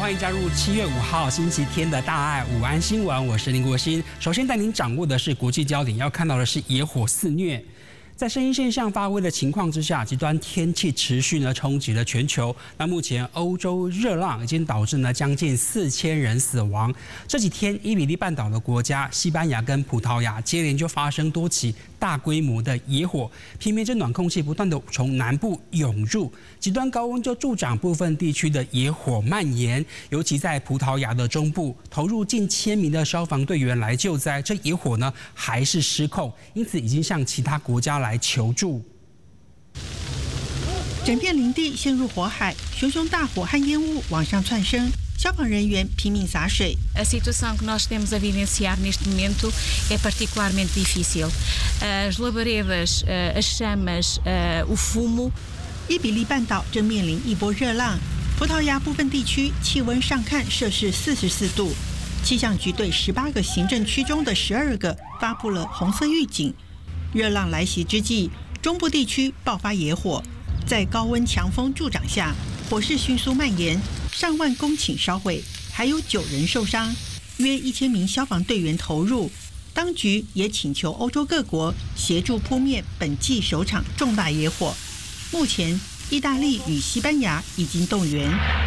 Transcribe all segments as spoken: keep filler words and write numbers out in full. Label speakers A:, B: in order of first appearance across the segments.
A: 欢迎加入七月五号星期天的大爱午安新闻，我是林国兴。首先带您掌握的是国际焦点，要看到的是野火肆虐。在声音现象发威的情况之下，极端天气持续呢冲击了全球。那目前欧洲热浪已经导致呢将近四千人死亡。这几天，伊比利半岛的国家西班牙跟葡萄牙接连就发生多起大规模的野火，偏偏这暖空气不断的从南部涌入，极端高温就助长部分地区的野火蔓延。尤其在葡萄牙的中部，投入近千名的消防队员来救灾，这野火呢还是失控，因此已经向其他国家来求助。
B: 整片林地陷入火海，熊熊大火和烟雾往上窜升，消防人员拼命洒水。
C: A situação que nós temos a vivenciar neste momento é particularmente difícil. As labaredas, as chamas, o fumo.
B: 伊比利半岛正面临一波热浪，葡萄牙部分地区气温上看摄氏四十四度。气象局对十八个行政区中的十二个发布了红色预警。热浪来袭之际，中部地区爆发野火，在高温强风助长下，火势迅速蔓延，上万公顷烧毁，还有九人受伤，约一千名消防队员投入。当局也请求欧洲各国协助扑灭本季首场重大野火。目前，意大利与西班牙已经动员。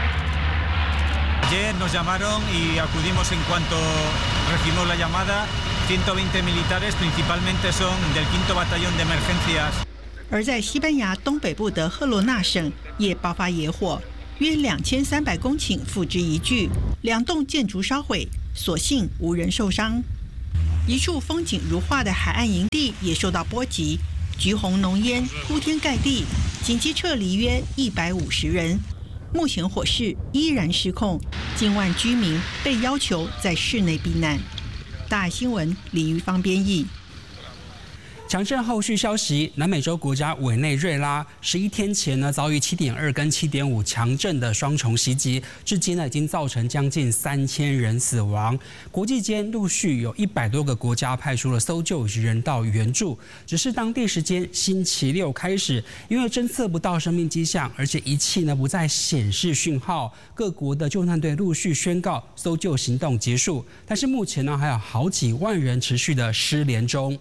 D: Ayer nos llamaron y acudimos en cuanto recibimos la llamada. ciento veinte militares, principalmente son del quinto batallón de emergencias.
B: 而在西班牙东北部的赫罗纳省也爆发野火，约两千三百公顷付之一炬，两栋建筑烧毁，所幸无人受伤。一处风景如画的海岸营地也受到波及，橘红浓烟铺天盖地，紧急撤离约一百五十人。目前火势依然失控，近万居民被要求在室内避难。大爱新闻李玉芳编译。
A: 强震后续消息，南美洲国家委内瑞拉十一天前呢遭遇七点二跟七点五强震的双重袭击，至今呢已经造成将近三千人死亡。国际间陆续有一百多个国家派出了搜救及人道援助，只是当地时间星期六开始，因为侦测不到生命迹象，而且仪器呢不再显示讯号，各国的救难队陆续宣告搜救行动结束。但是目前呢还有好几万人持续的失联中。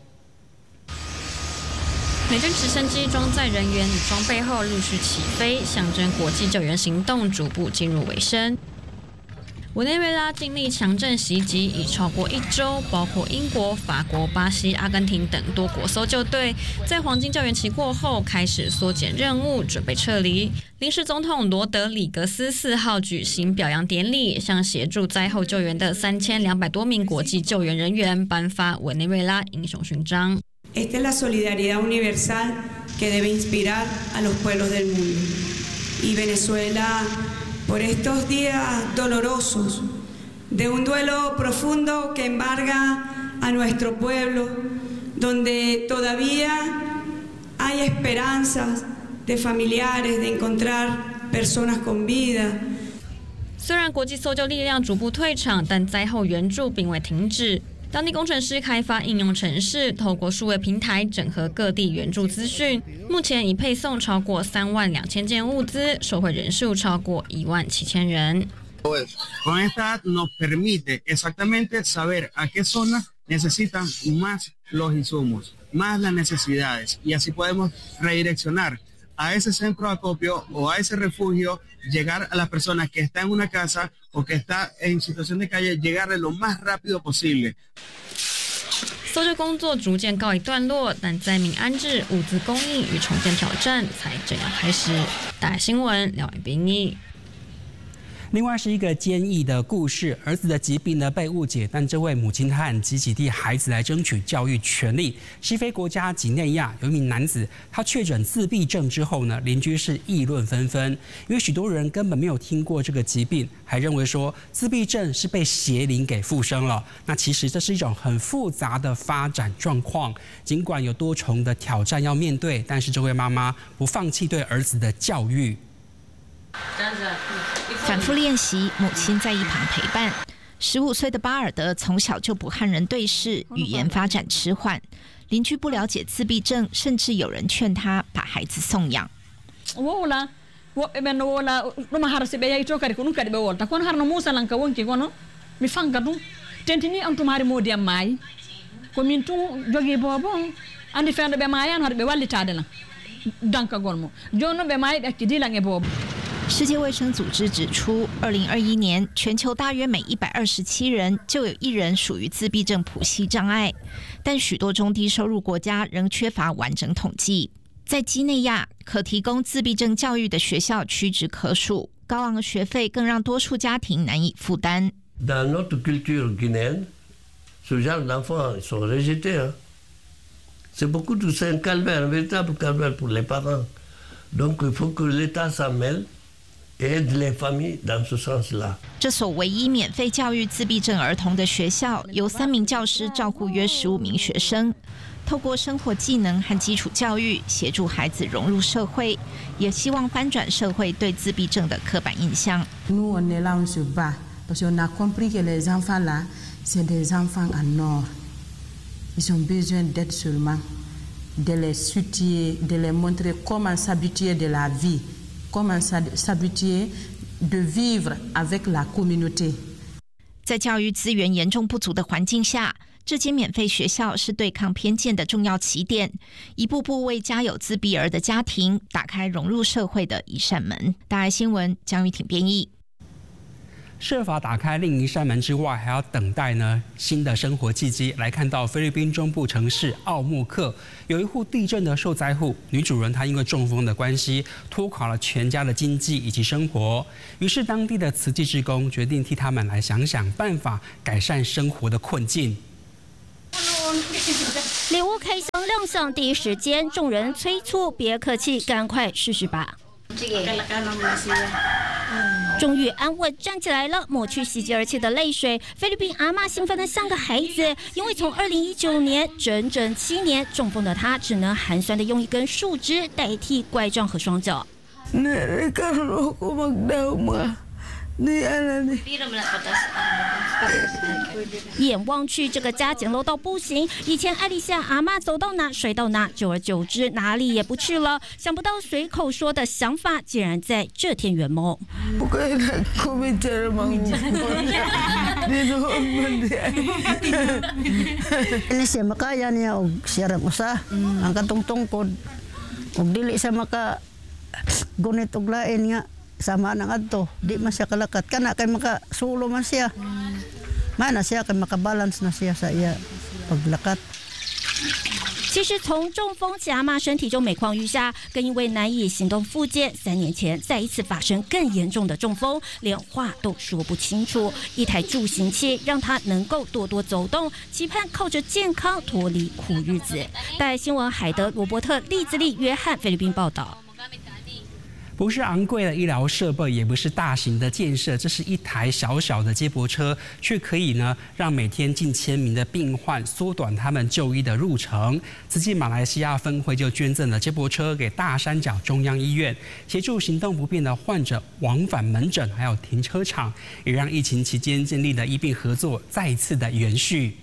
E: 美军直升机装载人员与装备后陆续起飞，象征国际救援行动逐步进入尾声。委内瑞拉经历强震袭击已超过一周，包括英国、法国、巴西、阿根廷等多国搜救队，在黄金救援期过后开始缩减任务，准备撤离。临时总统罗德里格斯四号举行表扬典礼，向协助灾后救援的三千两百多名国际救援人员颁发委内瑞拉英雄勋章。
F: Esta es la solidaridad universal que debe inspirar a los pueblos del mundo. Y Venezuela, por estos días dolorosos, de un duelo profundo que embarga a nuestro pueblo, donde todavía hay esperanzas de familiares, de encontrar personas con vida.
E: 虽然国际搜救力量逐步退场，但灾后援助并未停止。当地工程师开发应用程式，透过数位平台整合各地援助资讯，目前已配送超过三万两千件物资，受惠人数超过一万七千人。
G: Con esta app nos permite exactamente saber a qué zona necesitan más los insumos, más las necesidades, y así podemos redireccionar a ese centro de acopio o a ese refugio, llegar a las personas que están en una casa o que está en situación de calle, llegarle lo más rápido posible.
E: 搜救工作逐渐告一段落，但灾民安置、物资供应与重建挑战才这样开始。大爱新闻廖婉编译。
A: 另外是一个坚毅的故事，儿子的疾病呢被误解，但这位母亲她很积极替孩子来争取教育权利。西非国家几内亚有一名男子，他确诊自闭症之后呢，邻居是议论纷纷，因为许多人根本没有听过这个疾病，还认为说自闭症是被邪灵给附身了。那其实这是一种很复杂的发展状况，尽管有多重的挑战要面对，但是这位妈妈不放弃对儿子的教育。
H: 反复练习，母亲在一旁陪伴。十五岁的巴尔德从小就不和人对视，语言发展迟缓。邻居不了解自闭症，甚至有人劝他把孩子送养。
I: woɓɓe ɓen no wola ɗuma hara si ɓe yahi to kadi ko ɗum kadi ɓe wolta kono harno musalanka wonki kono mi fanka ɗum tentini on tuma hari modi am maayi komin tun jogui boobo andi fendo ɓe maayano haɗa ɓe wallitade lan dankagol mo joni noon ɓe maayi ɓe acci dilan e boobo。
H: 世界卫生组织指出，二零二一年全球大约每一百二十七人就有一人属于自闭症谱系障碍，但许多中低收入国家仍缺乏完整统计。在几内亚，可提供自闭症教育的学校屈指可数，高昂的学费更让多数家庭难以负担。
J: Dans notre culture guinéenne, ce genre d'enfants sont rejetés. Hein. C'est beaucoup de c'est un calvaire, un véritable calvaire pour les parents. Donc il faut que l'État s'en mêle.et aide les familles dans ce sens-là.
H: 这所唯一免费教育自闭症儿童的学校，由三名教师照顾约十五名学生，透过生活技能和基础教育，协助孩子融入社会，也希望翻转社会对自闭症的刻板印象。
K: Nous on est là on se bat parce qu'on a compris que les enfants là c'est des enfants en or. Ils ont besoin d'aide seulement, de les soutenir, de les montrer comment s'habituer de la vie.comment s'habituer de vivre avec la communauté.
H: 在教育资源严重不足的环境下，这间免费学校是对抗偏见的重要起点，一步步为家有自闭儿的家庭打开融入社会的一扇门。大爱新闻江玉婷编译。
A: 设法打开另一扇门之外，还要等待呢新的生活契机。来看到菲律宾中部城市奥木克，有一户地震的受灾户，女主人她因为中风的关系，拖垮了全家的经济以及生活。于是当地的慈济志工决定替他们来想想办法，改善生活的困境。
L: 礼物开箱亮相第一时间，众人催促别客气，赶快试试吧。终于安稳站起来了，抹去喜极而泣的泪水。菲律宾阿嬷兴奋得像个孩子，因为从二零一九年整整七年，中风的她只能寒酸地用一根树枝代替拐杖和双脚。眼望去，这个家简陋到不行。以前艾丽夏阿嬷走到哪摔到哪，久而久之哪里也不去了。想不到随口说的想法，竟然在这天圆梦。
M: Ini siya makaya niya og siyarap usa ang katong tungkod og dili sa maka gunit og lain nga sama nang adto di man siya kalakat kana kay makasulo man siya mana siya kay makabalance na siya sa iya paglakat。
L: 其实从中风起，阿嬷身体就每况愈下，更因为难以行动复健，三年前再一次发生更严重的中风，连话都说不清楚。一台助行器让她能够多多走动，期盼靠着健康脱离苦日子。带新闻海德罗伯特、利兹利、约翰菲律宾报道。
A: 不是昂贵的医疗设备，也不是大型的建设，这是一台小小的接驳车，却可以呢让每天近千名的病患缩短他们就医的路程。慈济马来西亚分会就捐赠了接驳车给大山脚中央医院，协助行动不便的患者往返门诊，还有停车场，也让疫情期间建立的医病合作再一次的延续。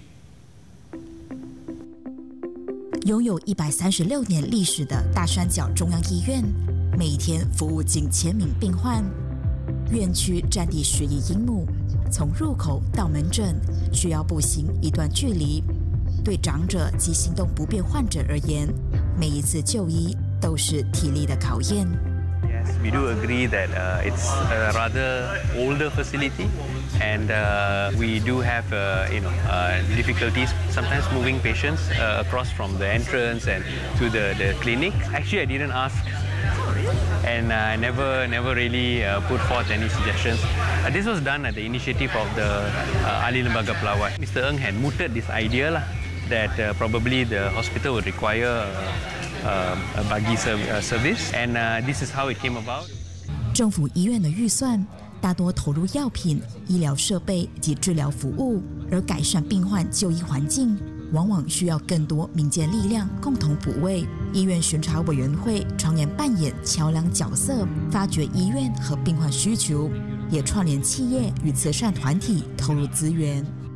N: 拥有一百三十六年历史的大山脚中央医院，每一天服务近千名病患。院区占地十一英亩，从入口到门诊需要步行一段距离。对长者及行动不便患者而言，每一次就医都是体力的考验。
O: Yes, we do agree that uh, it's a rather older facility, and uh, we do have uh, you know uh, difficulties sometimes moving patients uh, across from the entrance and to the, the clinic. Actually, I didn't ask, and I uh, never never really uh, put forth any suggestions. Uh, this was done at the initiative of the uh, Ahli Lembaga Pelawat. Mister Ng had mooted this idea lah, that uh, probably the hospital would require uh, a buggy service, and uh, this is how it came about.
N: 政府医院的预算大多投入药品、医疗设备及治疗服务，而改善病患就医环境，往往需要更多民间力量共同补位。医院巡查委员会常年扮演桥梁角色，发掘医院和病患需求，也串联企业与慈善团体投入资源。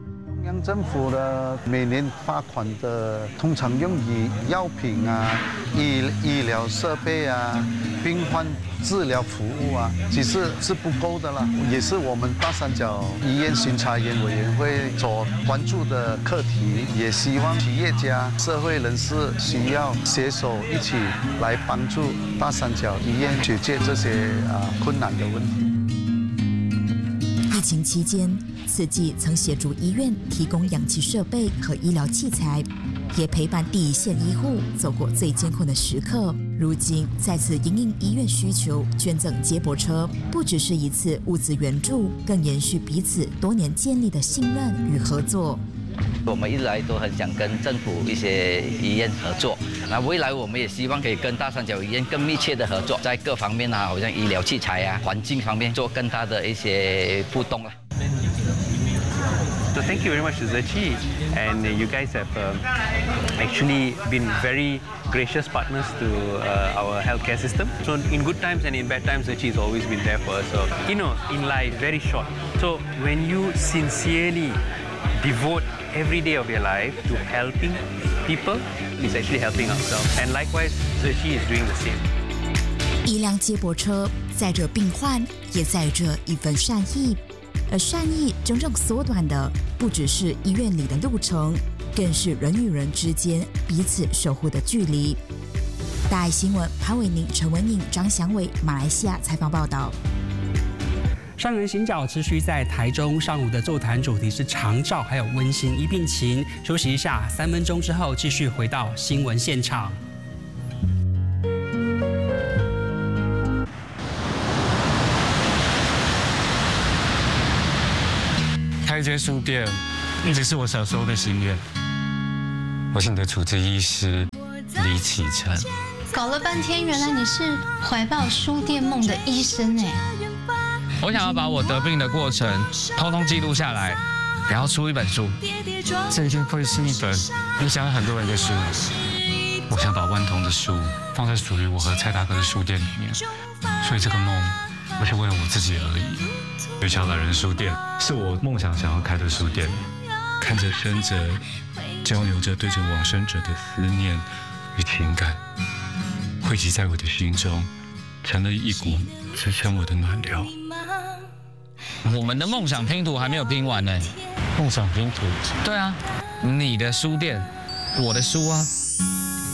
P: 央政府的每年发款的，通常用于药品啊、医医疗设备啊、病患治疗服务啊，其实是不够的啦。也是我们大三角医院巡查员委员会所关注的课题，也希望企业家、社会人士需要携手一起来帮助大三角医院解决这些啊困难的问题。
N: 疫情期间，慈济曾协助医院提供氧气设备和医疗器材，也陪伴第一线医护走过最艰困的时刻。如今再次因应医院需求，捐赠接驳车，不只是一次物资援助，更延续彼此多年建立的信任与合作。
Q: 我们一直来都很想跟政府一些医院合作，那未来我们也希望可以跟大三角医院更密切的合作，在各方面啊，好像医疗器材啊、环境方面做更大的一些互动了。
O: So thank you very much to Zeci, and you guys have um, actually been very gracious partners to uh, our healthcare system. So in good times and in bad times, Zeci has always been there for us. So you know, in life, very short. So when you sincerely devote every day of your life to helping people, it's actually helping ourselves. And likewise, Zeci is doing the same.
N: 一辆接驳车载着病患，也载着一份善意。而善意真正缩短的，不只是医院里的路程，更是人与人之间彼此守护的距离。大爱新闻潘伟宁、陈文颖、张祥伟，马来西亚采访报道。
A: 上人行脚持续在台中，上午的座谈主题是长照，还有温馨一并情。休息一下，三分钟之后继续回到新闻现场。
R: 开一间书店一直是我小时候的心愿。我是你的主治医师李启成。
S: 搞了半天，原来你是怀抱书店梦的医生哎！
T: 我想要把我得病的过程通通记录下来，然后出一本书。
R: 这一定会是一本影响很多人的书。我想把万通的书放在属于我和蔡大哥的书店里面，所以这个梦不是为了我自己而已。月桥懒人书店是我梦想想要开的书店，看着生者，交流着对着往生者的思念与情感，汇集在我的心中，成了一股支撑我的暖流。
T: 我们的梦想拼图还没有拼完呢。
R: 梦想拼图？
T: 对啊，你的书店，我的书啊。